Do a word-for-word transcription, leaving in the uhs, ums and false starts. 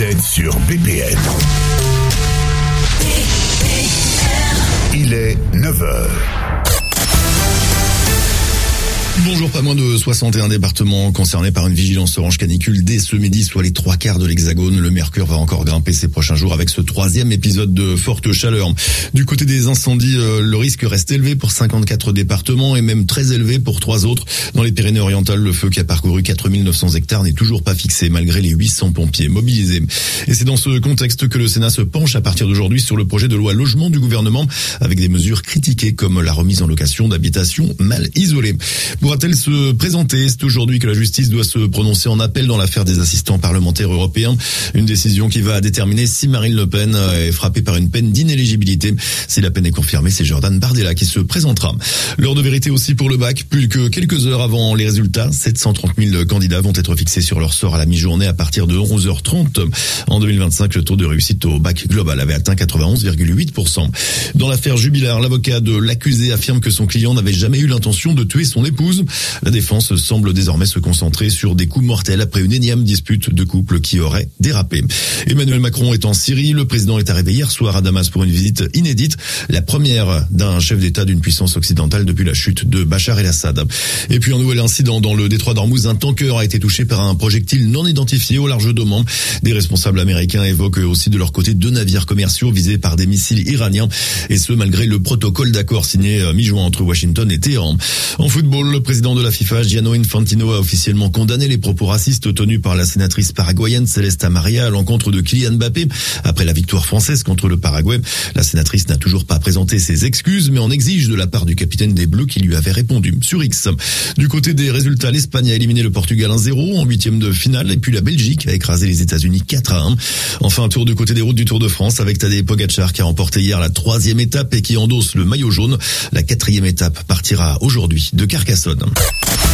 Vous êtes sur B P M. Il est neuf heures. Bonjour, pas moins de soixante et un départements concernés par une vigilance orange canicule dès ce midi, soit les trois quarts de l'hexagone. Le mercure va encore grimper ces prochains jours avec ce troisième épisode de forte chaleur. Du côté des incendies, le risque reste élevé pour cinquante-quatre départements et même très élevé pour trois autres. Dans les Pyrénées-Orientales, le feu qui a parcouru quatre mille neuf cents hectares n'est toujours pas fixé malgré les huit cents pompiers mobilisés. Et c'est dans ce contexte que le Sénat se penche à partir d'aujourd'hui sur le projet de loi logement du gouvernement avec des mesures critiquées comme la remise en location d'habitations mal isolées. Pourra-t-elle se présenter? C'est aujourd'hui que la justice doit se prononcer en appel dans l'affaire des assistants parlementaires européens. Une décision qui va déterminer si Marine Le Pen est frappée par une peine d'inéligibilité. Si la peine est confirmée, c'est Jordan Bardella qui se présentera. L'heure de vérité aussi pour le bac. Plus que quelques heures avant les résultats, sept cent trente mille candidats vont être fixés sur leur sort à la mi-journée à partir de onze heures trente. En deux mille vingt-cinq, le taux de réussite au bac global avait atteint quatre-vingt-onze virgule huit pour cent. Dans l'affaire Jubilard, l'avocat de l'accusé affirme que son client n'avait jamais eu l'intention de tuer son épouse. La défense semble désormais se concentrer sur des coups mortels après une énième dispute de couple qui aurait dérapé. Emmanuel Macron est en Syrie. Le président est arrivé hier soir à Damas pour une visite inédite, la première d'un chef d'État d'une puissance occidentale depuis la chute de Bachar el-Assad. Et puis un nouvel incident dans le détroit d'Ormuz. Un tanker a été touché par un projectile non identifié au large d'Oman. Des responsables américains évoquent aussi de leur côté deux navires commerciaux visés par des missiles iraniens, et ce malgré le protocole d'accord signé mi-juin entre Washington et Téhéran. En football, le président de la FIFA, Gianni Infantino, a officiellement condamné les propos racistes tenus par la sénatrice paraguayenne Celeste Amaria à l'encontre de Kylian Mbappé. Après la victoire française contre le Paraguay, la sénatrice n'a toujours pas présenté ses excuses, mais en exige de la part du capitaine des Bleus qui lui avait répondu sur X. Du côté des résultats, l'Espagne a éliminé le Portugal un zéro en huitième de finale, et puis la Belgique a écrasé les États-Unis quatre à un. Enfin, un tour du côté des routes du Tour de France avec Tadej Pogacar qui a remporté hier la troisième étape et qui endosse le maillot jaune. La quatrième étape partira aujourd'hui de Carcassonne.